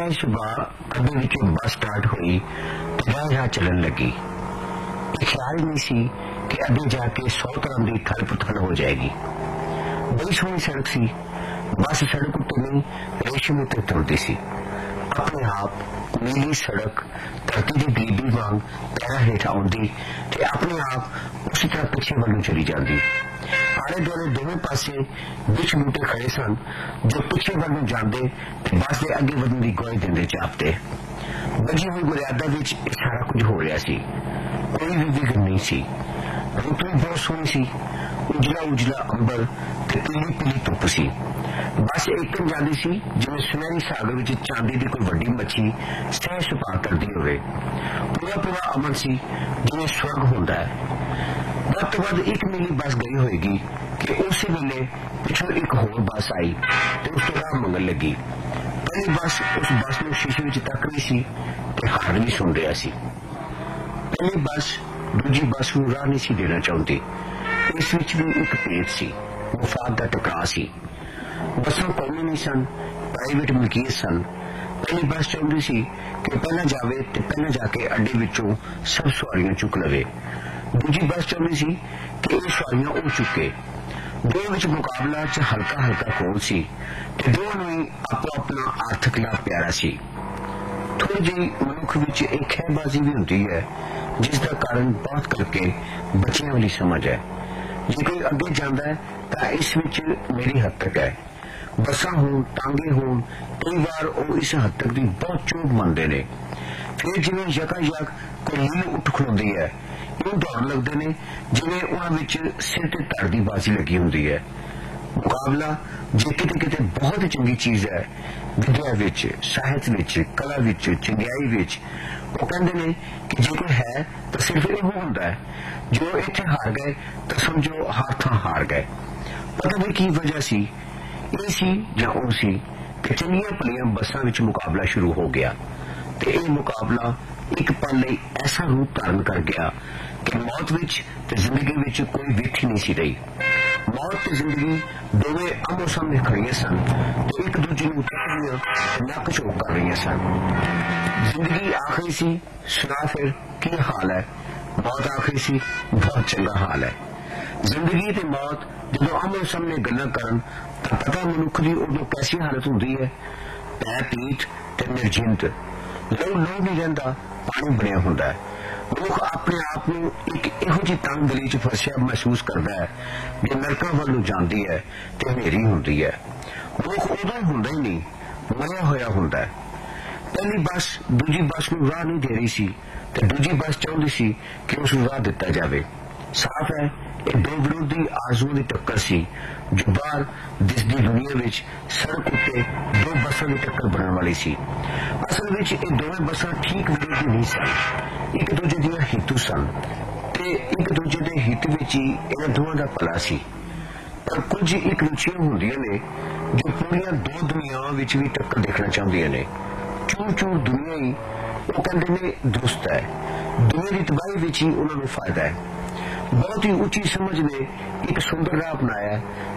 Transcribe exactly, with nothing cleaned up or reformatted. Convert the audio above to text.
सह सुबह अगे विचों बस स्टार्ट हुई तो राह राह चलन लगी। ख्याल नहीं सी कि अगे जाके सौ तरह की थल पुथल हो जाएगी। बड़ी सोहनी सड़क सी। बस सड़क उत्ते नहीं रेशम उत्ते तुरती सी। अपने आप नीली सड़क धरती की गरीबी वांग पैर हेठ आउंदी ते अपने आप उसी तरह पिछे वालों चली जाती। आले दुआले दोवें पासे बिच बूटे खड़े सन जो पिछे वालों जाते ते बस के अगे वधन की गवाही देंदे जापते। बजी हुई मर्यादा विच सारा कुछ हो रहा सी। कोई भी विघन नहीं सी। रुत भी बहुत सोहनी सी। उजला उजला अंबर ते पीली पीली धुप सी। बस एकदम जाती सी जिवें सुनहरी सागर विच चांदी की कोई वड्डी मच्छी सह सुपा करती होवे। पूरा पूरा अमन सी जिवें स्वर्ग हुंदा है। वध तो वध एक मीली बस गई होएगी कि उस वेले पिछों एक होर बस आई तो उस तो राह मंगन लगी। पहली बस उस बस में शीशे में तक रही सी ते हार भी सुन रहा सी। पहली बस दूजी बस को राह नहीं सी देना चाहती। इस विच भी एक भेद सी, मुफाद का टकराव सी। बसां कौमी नहीं सन, प्राइवेट मलकीयत सन। पहली बस चाहती सी कि पहला जावे ते पहला जाके अड्डे विचों सब सवारियां चुक लवे। दूजी बस चाहती सी कि ये सवारियां उड़ चुके। दो विच मुकाबला च हल्का हल्का कोल सी ते दोनों ही आपो अपना आर्थिक लाभ प्यारा सी। थोड़ी जी मनुख विच एक खैबाजी भी होती है जिसका कारण बहुत करके बच्चों वाली समझ है। जे कोई अगे जाता है तो इस विच मेरी हद तक है। बसां होण टांगे होण कई बार वो इस हद तक की बहुत चोट मनते ने। फिर जिवें यकायक कोई लील उठ खलोंदी है यूं दौड़ लगते ने जिवें उन्हां सिर ते धड़ दी बाजी लगी होंदी है। मुकाबला जे किते किते बहुत ही चंगी चीज है। विद्या विच, साहित्य विच, कला विच, चंगियाई विच वो कहते ने कि जे कोई है तो सिर्फ इहो हुंदा है। जो इत्थे हार गए तो समझो हर थां हार गए। पता नहीं की वजह सी, ये सी जां ओ सी कि चंगियां भलियां बसां विच मुकाबला शुरू हो गया ते यह मुकाबला एक पल लई ऐसा रूप धारण कर गया कि मौत विच ते जिंदगी विच कोई विथ ही नहीं सी रही। मौत ते जिंदगी दोवें आमो सामने खड़ियां सन ते एक दूजे नूं तकदियां नक झोंक कर रही सन। जिंदगी आखिरी सी, सुना फिर की हाल है। मौत आखिरी सी, बहुत चंगा हाल है। जिंदगी ते मौत जो आमो सामने गल्लां करन तां पता मनुख की उदों कैसी हालत हुंदी है। पै पीठ ते निर्जिंत, लहू लहू नहीं रहिंदा, पानी बनया हुंदा है। मनुख अपने आप को एक इहो जी तंग गली च फसिया महसूस करता है जो नरकां वल्लों जांदी है ते हनेरी हुंदी है। मनुख उदों हुंदा ही नहीं, मरिया होया हुंदा है। पहली बस दूजी बस को राह नहीं दे रही सी ते दूजी बस चाहती सी कि उस राह दिता जाए। साफ है ये दो विरोधी आरजुओं की टक्कर सी जो बाहर दिसदी दुनिया विच सड़क उत्ते दो बसां की टक्कर बनने वाली सी। असल विच ये दोवें बसां ठीक विरोधी नहीं सन, एक दूजे दियां हितू सन ते एक दूजे दे हित विच ही इन्हां दोवां दा भला सी। पर कुछ एक रुचियां हुंदियां ने जो पूरियां दो दुनियावां विच भी टक्कर देखना चाहदियां ने। चूर चूर दुनिया ही वो कहते ने दुरुस्त है, दुनिया की तबाही विच ही उन्हां नूं फायदा है। बहुत ही उच्ची समझ ने एक सुंदर राह अपनाया